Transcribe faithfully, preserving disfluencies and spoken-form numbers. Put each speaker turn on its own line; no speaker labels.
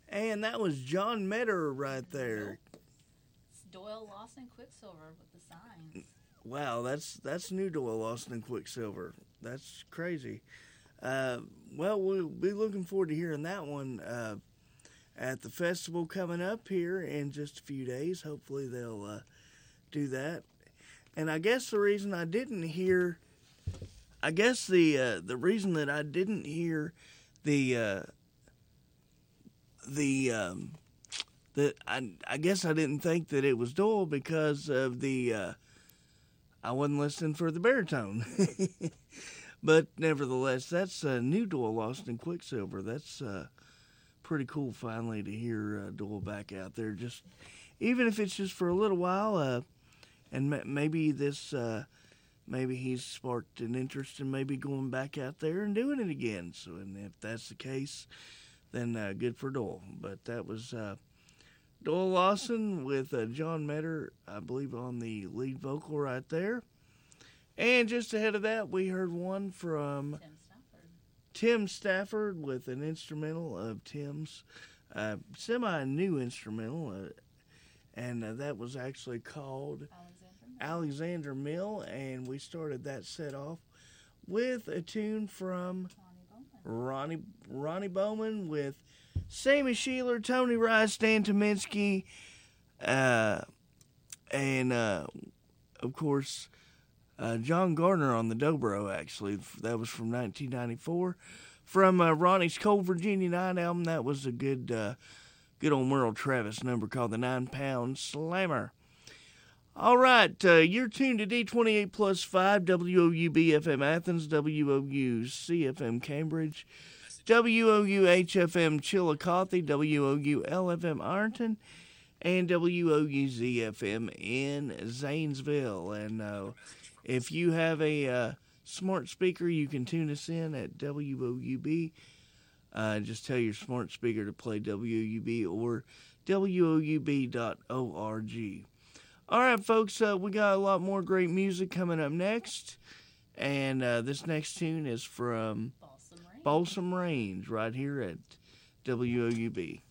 And that was John Metter right there.
Nope. It's Doyle Lawson Quicksilver with the signs.
Wow, that's that's new Doyle Lawson and Quicksilver. That's crazy. Uh, well, we'll be looking forward to hearing that one uh, at the festival coming up here in just a few days. Hopefully they'll uh, do that. And I guess the reason I didn't hear, I guess the uh, the reason that I didn't hear the uh, the um, the I I guess I didn't think that it was Doyle because of the uh, I wasn't listening for the baritone. But nevertheless, that's uh, new Doyle Lawson and Quicksilver. That's uh, pretty cool finally to hear uh, Doyle back out there. Just even if it's just for a little while, uh, and m- maybe this, uh, maybe he's sparked an interest in maybe going back out there and doing it again. So, and if that's the case, then uh, good for Doyle. But that was uh, Doyle Lawson with uh, John Metter, I believe, on the lead vocal right there. And just ahead of that, we heard one from
Tim Stafford.
Tim Stafford with an instrumental of Tim's, uh, semi-new instrumental, uh, and uh, that was actually called
Alexander
Alexander
Mill.
Mill, and we started that set off with a tune from
Ronnie Bowman.
Ronnie, Ronnie Bowman with Sammy Sheeler, Tony Rice, Dan Tominski, uh, and uh, of course, Uh, John Gardner on the Dobro, actually. That was from nineteen ninety-four. From uh, Ronnie's Cold Virginia Night album, that was a good uh, good old Merle Travis number called the Nine Pound Slammer. All right, uh, you're tuned to D twenty-eight plus five, W O U B F M Athens, W O U C F M Cambridge, W O U H F M Chillicothe, W O U L F M Ironton, and W O U Z F M in Zanesville. And uh, if you have a uh, smart speaker, you can tune us in at W O U B. Uh, just tell your smart speaker to play W O U B or W O U B dot org. All right, folks, uh, we got a lot more great music coming up next. And uh, this next tune is from
Balsam Range.
Balsam Range right here at W O U B.